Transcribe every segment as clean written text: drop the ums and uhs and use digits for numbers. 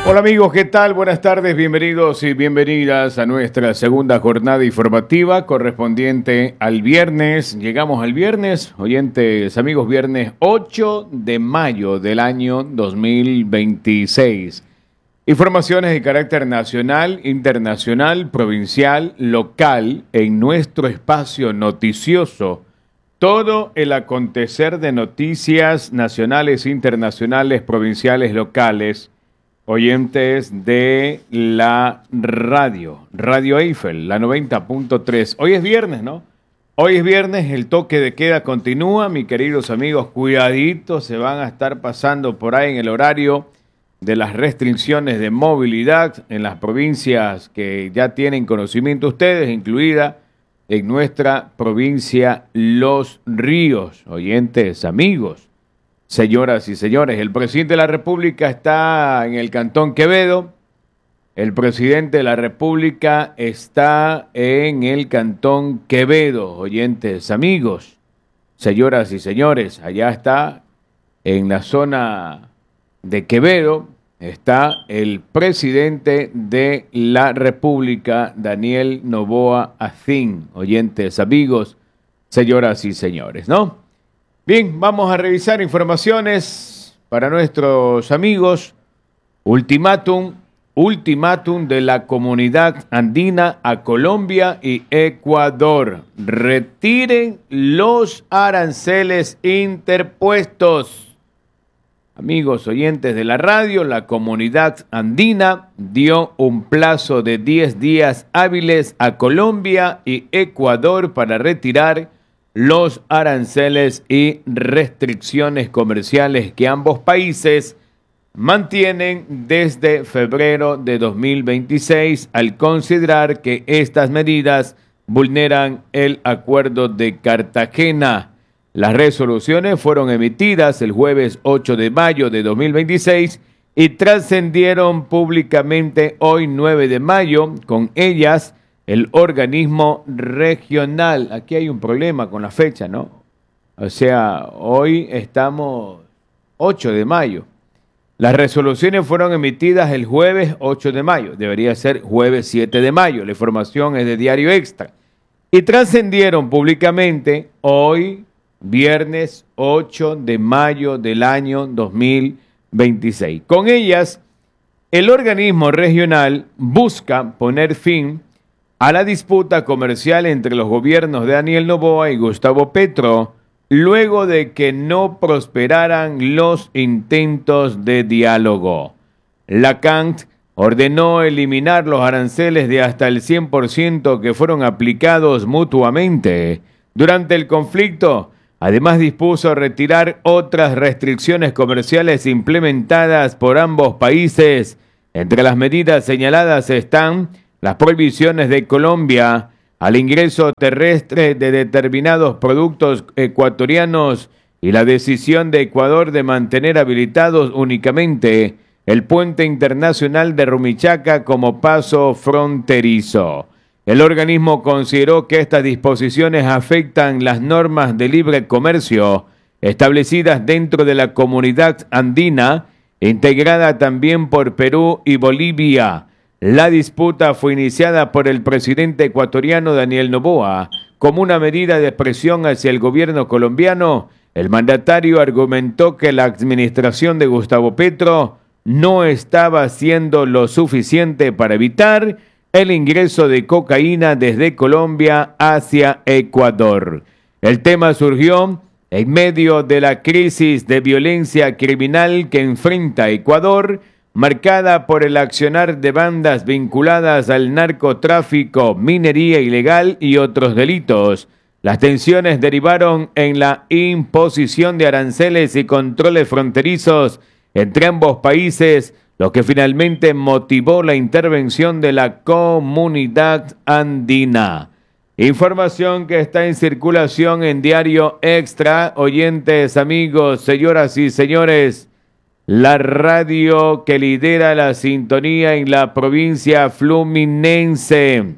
Hola amigos, ¿qué tal? Buenas tardes, bienvenidos y bienvenidas a nuestra segunda jornada informativa correspondiente al viernes. Llegamos al viernes, oyentes, amigos, viernes 8 de mayo del año 2026. Informaciones de carácter nacional, internacional, provincial, local en nuestro espacio noticioso. Todo el acontecer de noticias nacionales, internacionales, provinciales, locales. Oyentes de la Radio Eiffel, la 90.3. Hoy es viernes, ¿no? Hoy es viernes, el toque de queda continúa, mis queridos amigos, cuidaditos, se van a estar pasando por ahí en el horario de las restricciones de movilidad en las provincias que ya tienen conocimiento ustedes, incluida en nuestra provincia Los Ríos. Oyentes, amigos. Señoras y señores, el presidente de la República está en el Cantón Quevedo. El presidente de la República está en el Cantón Quevedo, oyentes, amigos. Señoras y señores, allá está, en la zona de Quevedo, está el presidente de la República, Daniel Noboa Azín, oyentes, amigos, señoras y señores, ¿no? Bien, vamos a revisar informaciones para nuestros amigos. Ultimátum de la comunidad andina a Colombia y Ecuador. Retiren los aranceles interpuestos. Amigos oyentes de la radio, la comunidad andina dio un plazo de 10 días hábiles a Colombia y Ecuador para retirar los aranceles y restricciones comerciales que ambos países mantienen desde febrero de 2026 al considerar que estas medidas vulneran el Acuerdo de Cartagena. Las resoluciones fueron emitidas el jueves 8 de mayo de 2026 y trascendieron públicamente hoy 9 de mayo. Con ellas, el organismo regional, aquí hay un problema con la fecha, ¿no? O sea, hoy estamos 8 de mayo. Las resoluciones fueron emitidas el jueves 8 de mayo, debería ser jueves 7 de mayo, la información es de Diario Extra. Y trascendieron públicamente hoy, viernes 8 de mayo del año 2026. Con ellas, el organismo regional busca poner fin a la disputa comercial entre los gobiernos de Daniel Noboa y Gustavo Petro, luego de que no prosperaran los intentos de diálogo. La CANT ordenó eliminar los aranceles de hasta el 100% que fueron aplicados mutuamente durante el conflicto. Además, dispuso retirar otras restricciones comerciales implementadas por ambos países. Entre las medidas señaladas están las prohibiciones de Colombia al ingreso terrestre de determinados productos ecuatorianos y la decisión de Ecuador de mantener habilitados únicamente el puente internacional de Rumichaca como paso fronterizo. El organismo consideró que estas disposiciones afectan las normas de libre comercio establecidas dentro de la comunidad andina, integrada también por Perú y Bolivia. La disputa fue iniciada por el presidente ecuatoriano Daniel Noboa como una medida de presión hacia el gobierno colombiano. El mandatario argumentó que la administración de Gustavo Petro no estaba haciendo lo suficiente para evitar el ingreso de cocaína desde Colombia hacia Ecuador. El tema surgió en medio de la crisis de violencia criminal que enfrenta Ecuador, marcada por el accionar de bandas vinculadas al narcotráfico, minería ilegal y otros delitos. Las tensiones derivaron en la imposición de aranceles y controles fronterizos entre ambos países, lo que finalmente motivó la intervención de la comunidad andina. Información que está en circulación en Diario Extra. Oyentes, amigos, señoras y señores, la radio que lidera la sintonía en la provincia fluminense.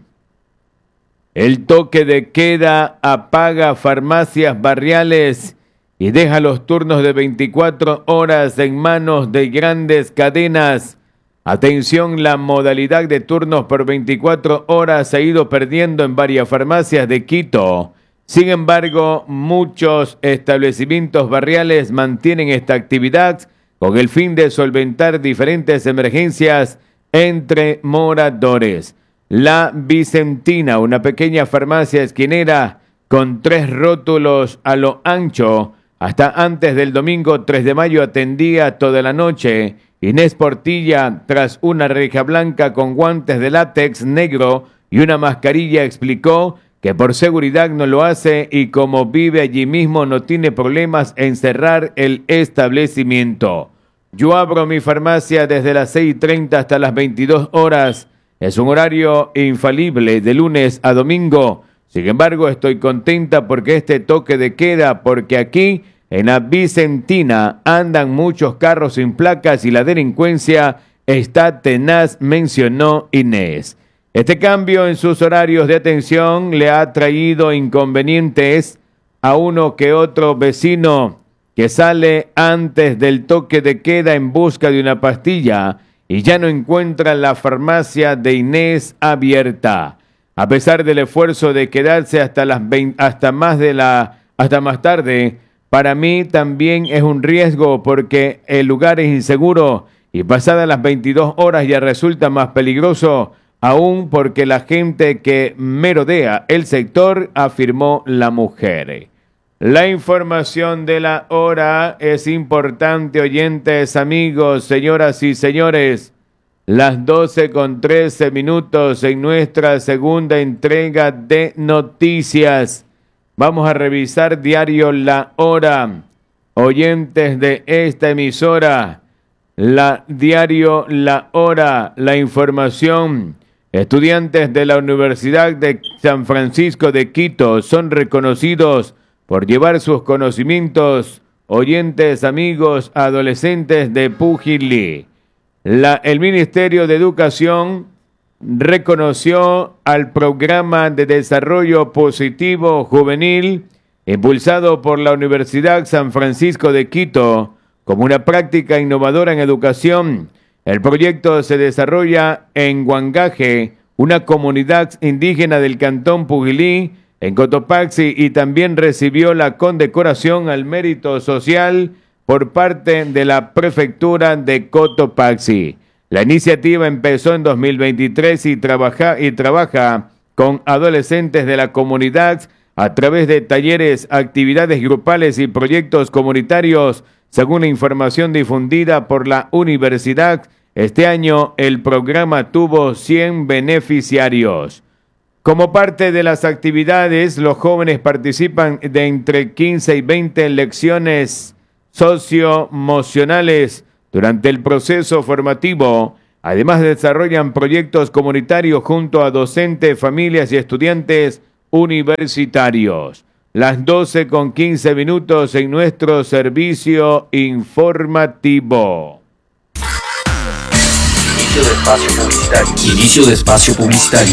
El toque de queda apaga farmacias barriales y deja los turnos de 24 horas en manos de grandes cadenas. Atención, la modalidad de turnos por 24 horas se ha ido perdiendo en varias farmacias de Quito. Sin embargo, muchos establecimientos barriales mantienen esta actividad con el fin de solventar diferentes emergencias entre moradores. La Vicentina, una pequeña farmacia esquinera con 3 rótulos a lo ancho, hasta antes del domingo 3 de mayo atendía toda la noche. Inés Portilla, tras una reja blanca con guantes de látex negro y una mascarilla, explicó que por seguridad no lo hace y como vive allí mismo no tiene problemas en cerrar el establecimiento. Yo abro mi farmacia desde las 6:30 hasta las 22 horas. Es un horario infalible de lunes a domingo. Sin embargo, estoy contenta porque este toque de queda, porque aquí en la Vicentina andan muchos carros sin placas y la delincuencia está tenaz, mencionó Inés. Este cambio en sus horarios de atención le ha traído inconvenientes a uno que otro vecino que sale antes del toque de queda en busca de una pastilla y ya no encuentra la farmacia de Inés abierta. A pesar del esfuerzo de quedarse hasta más tarde, para mí también es un riesgo porque el lugar es inseguro y pasadas las 22 horas ya resulta más peligroso, aún porque la gente que merodea el sector, afirmó la mujer. La información de la hora es importante, oyentes, amigos, señoras y señores. Las 12:13 en nuestra segunda entrega de noticias. Vamos a revisar diario La Hora. Oyentes de esta emisora, diario La Hora, la información. Estudiantes de la Universidad de San Francisco de Quito son reconocidos por llevar sus conocimientos, oyentes, amigos, adolescentes de Pujilí. El Ministerio de Educación reconoció al Programa de Desarrollo Positivo Juvenil, impulsado por la Universidad San Francisco de Quito, como una práctica innovadora en educación. El proyecto se desarrolla en Huangaje, una comunidad indígena del Cantón Pujilí, en Cotopaxi, y también recibió la condecoración al mérito social por parte de la Prefectura de Cotopaxi. La iniciativa empezó en 2023 y trabaja con adolescentes de la comunidad a través de talleres, actividades grupales y proyectos comunitarios. Según la información difundida por la universidad, este año el programa tuvo 100 beneficiarios. Como parte de las actividades, los jóvenes participan de entre 15 y 20 lecciones socioemocionales durante el proceso formativo. Además, desarrollan proyectos comunitarios junto a docentes, familias y estudiantes universitarios. Las 12:15 en nuestro servicio informativo. Inicio de espacio publicitario. Inicio de espacio publicitario.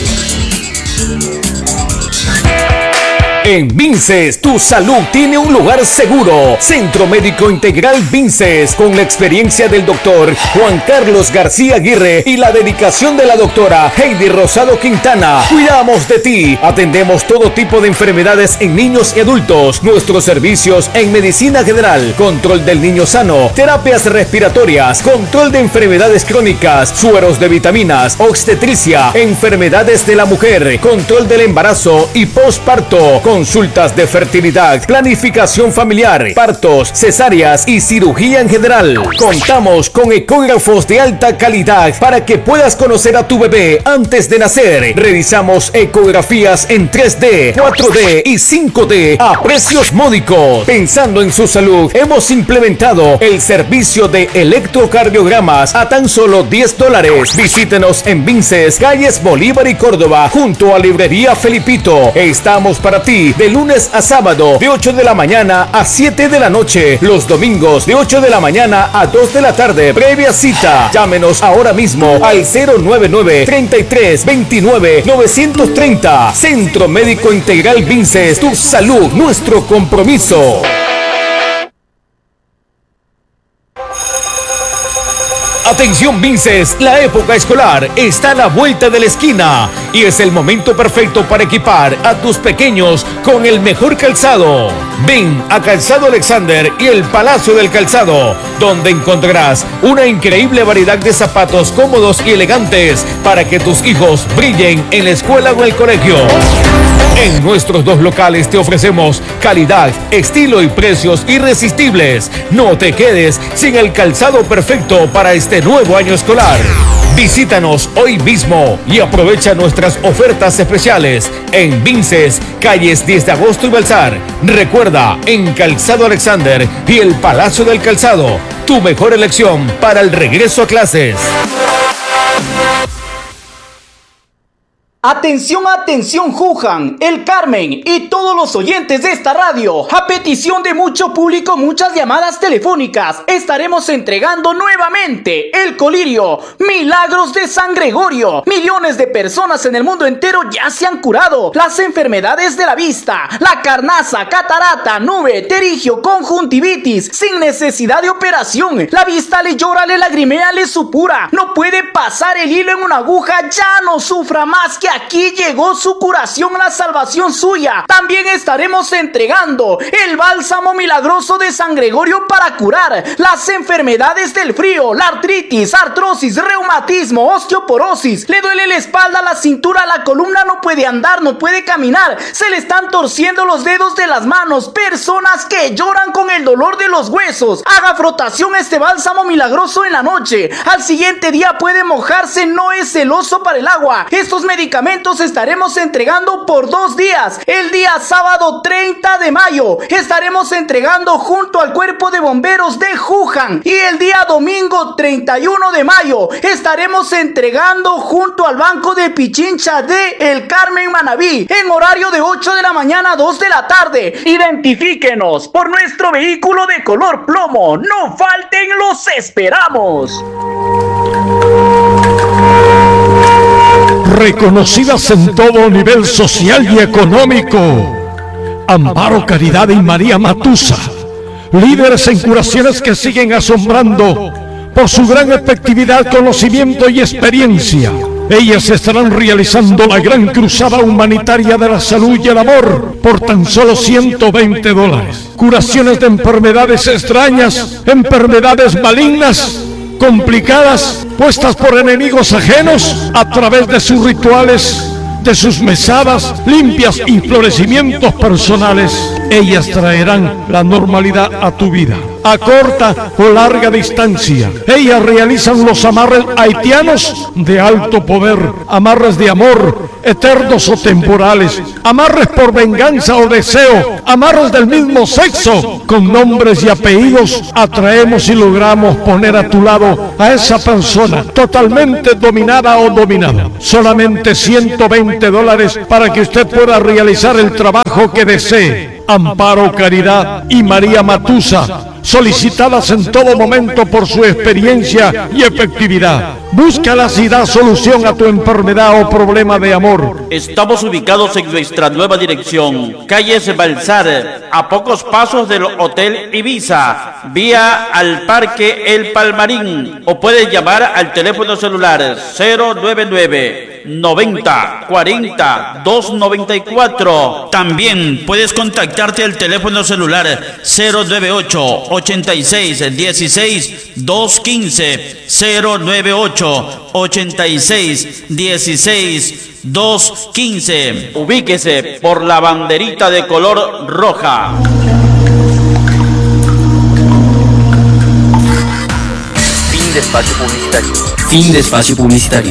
En Vinces, tu salud tiene un lugar seguro. Centro Médico Integral Vinces, con la experiencia del doctor Juan Carlos García Aguirre y la dedicación de la doctora Heidi Rosado Quintana. Cuidamos de ti. Atendemos todo tipo de enfermedades en niños y adultos. Nuestros servicios en medicina general, control del niño sano, terapias respiratorias, control de enfermedades crónicas, sueros de vitaminas, obstetricia, enfermedades de la mujer, control del embarazo y posparto, consultas de fertilidad, planificación familiar, partos, cesáreas y cirugía en general. Contamos con ecógrafos de alta calidad para que puedas conocer a tu bebé antes de nacer. Realizamos ecografías en 3D, 4D y 5D a precios módicos. Pensando en su salud, hemos implementado el servicio de electrocardiogramas a tan solo $10. Visítenos en Vinces, calles Bolívar y Córdoba, junto a Librería Felipito. Estamos para ti de lunes a sábado, de 8 de la mañana a 7 de la noche. Los domingos, de 8 de la mañana a 2 de la tarde. Previa cita. Llámenos ahora mismo al 099-3329-930. Centro Médico Integral Vinces. Tu salud, nuestro compromiso. Atención Vinces, la época escolar está a la vuelta de la esquina y es el momento perfecto para equipar a tus pequeños con el mejor calzado. Ven a Calzado Alexander y el Palacio del Calzado, donde encontrarás una increíble variedad de zapatos cómodos y elegantes para que tus hijos brillen en la escuela o el colegio. En nuestros dos locales te ofrecemos calidad, estilo y precios irresistibles. No te quedes sin el calzado perfecto para este nuevo año escolar. Visítanos hoy mismo y aprovecha nuestras ofertas especiales en Vinces, calles 10 de agosto y Balsar. Recuerda, en Calzado Alexander y el Palacio del Calzado, tu mejor elección para el regreso a clases. Atención, atención, Juján, El Carmen y todos los oyentes de esta radio. A petición de mucho público, muchas llamadas telefónicas, estaremos entregando nuevamente el colirio Milagros de San Gregorio. Millones de personas en el mundo entero ya se han curado las enfermedades de la vista, la carnaza, catarata, nube, terigio, conjuntivitis, sin necesidad de operación. La vista le llora, le lagrimea, le supura, no puede pasar el hilo en una aguja, ya no sufra más, que aquí llegó su curación, la salvación suya. También estaremos entregando el bálsamo milagroso de San Gregorio para curar las enfermedades del frío, la artritis, artrosis, reumatismo, osteoporosis. Le duele la espalda, la cintura, la columna, no puede andar, no puede caminar, se le están torciendo los dedos de las manos. Personas que lloran con el dolor de los huesos. Haga frotación este bálsamo milagroso en la noche. Al siguiente día puede mojarse, no es celoso para el agua. Estos medicamentos estaremos entregando por 2 días. El día sábado 30 de mayo estaremos entregando junto al cuerpo de bomberos de Juján, y el día domingo 31 de mayo estaremos entregando junto al banco de Pichincha de El Carmen, Manabí, en horario de 8 de la mañana a 2 de la tarde. Identifíquenos por nuestro vehículo de color plomo. No falten, los esperamos. Reconocidas en todo nivel social y económico, Amparo Caridad y María Matusa, líderes en curaciones que siguen asombrando por su gran efectividad, conocimiento y experiencia. Ellas estarán realizando la gran cruzada humanitaria de la salud y el amor por tan solo $120. Curaciones de enfermedades extrañas, enfermedades malignas, complicadas, puestas por enemigos ajenos a través de sus rituales, de sus mesadas limpias y florecimientos personales. Ellas traerán la normalidad a tu vida, a corta o larga distancia. Ellas realizan los amarres haitianos de alto poder, amarres de amor, eternos o temporales, amarres por venganza o deseo, amarres del mismo sexo. Con nombres y apellidos atraemos y logramos poner a tu lado a esa persona totalmente dominada o dominado. Solamente $120 para que usted pueda realizar el trabajo que desee. Amparo Caridad y María Matusa, solicitadas en todo momento por su experiencia y efectividad. Búscalas y da solución a tu enfermedad o problema de amor. Estamos ubicados en nuestra nueva dirección, calles Balsar, a pocos pasos del Hotel Ibiza, vía al Parque El Palmarín, o puedes llamar al teléfono celular 099 90 40 294. También puedes contactarte al teléfono celular 098 86 16 215, 098 86 16 215. Ubíquese por la banderita de color roja. Fin de espacio publicitario. Fin de espacio publicitario.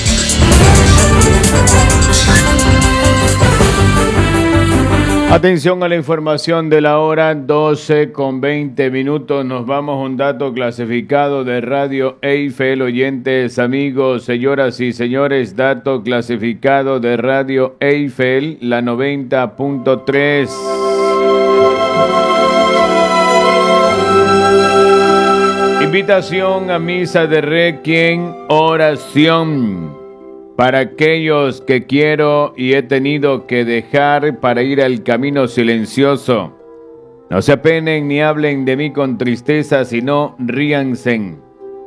Atención a la información de la hora, 12:20. Nos vamos a un dato clasificado de Radio Eiffel. Oyentes, amigos, señoras y señores, dato clasificado de Radio Eiffel, la 90.3. Invitación a misa de requiem, oración para aquellos que quiero y he tenido que dejar para ir al camino silencioso. No se apenen ni hablen de mí con tristeza, sino ríanse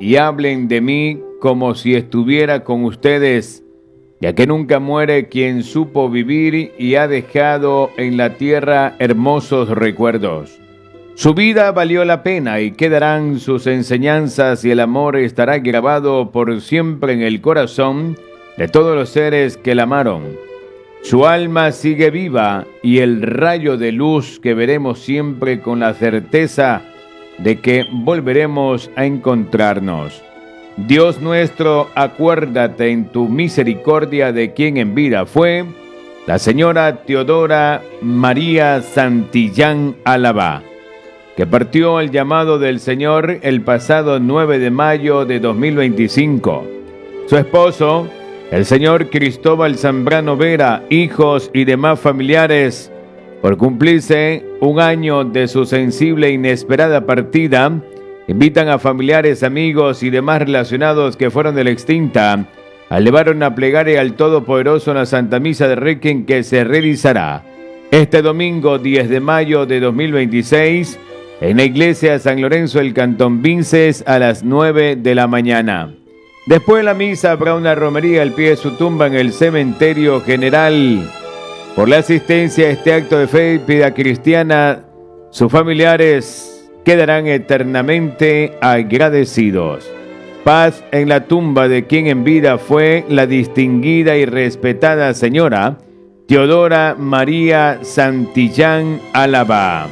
y hablen de mí como si estuviera con ustedes, ya que nunca muere quien supo vivir y ha dejado en la tierra hermosos recuerdos. Su vida valió la pena y quedarán sus enseñanzas y el amor estará grabado por siempre en el corazón de todos los seres que la amaron. Su alma sigue viva y el rayo de luz que veremos siempre con la certeza de que volveremos a encontrarnos. Dios nuestro, acuérdate en tu misericordia de quien en vida fue la señora Teodora María Santillán Álava, que partió al llamado del Señor el pasado 9 de mayo de 2025. Su esposo, el señor Cristóbal Zambrano Vera, hijos y demás familiares, por cumplirse un año de su sensible e inesperada partida, invitan a familiares, amigos y demás relacionados que fueron de la extinta a elevar una plegaria al Todopoderoso en la Santa Misa de Requiem que se realizará este domingo 10 de mayo de 2026 en la iglesia San Lorenzo del Cantón Vinces a las 9 de la mañana. Después de la misa habrá una romería al pie de su tumba en el cementerio general. Por la asistencia a este acto de fe y vida cristiana, sus familiares quedarán eternamente agradecidos. Paz en la tumba de quien en vida fue la distinguida y respetada señora Teodora María Santillán Álava.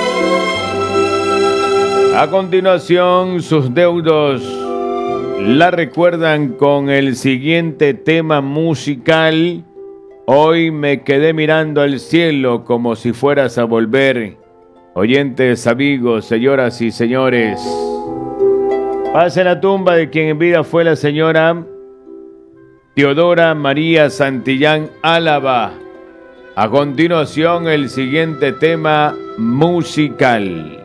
A continuación, sus deudos la recuerdan con el siguiente tema musical. Hoy me quedé mirando al cielo como si fueras a volver. Oyentes, amigos, señoras y señores, paz en la tumba de quien en vida fue la señora Teodora María Santillán Álava. A continuación, el siguiente tema musical.